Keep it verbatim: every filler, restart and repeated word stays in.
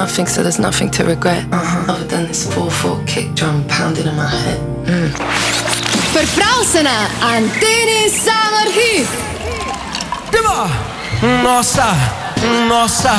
nothing, so there's nothing to regret. Uh-huh. Other than this four four kick drum pounding in my head. Mm. Priprav se na Anteni Summer Hit. Diva! Nossa, nossa.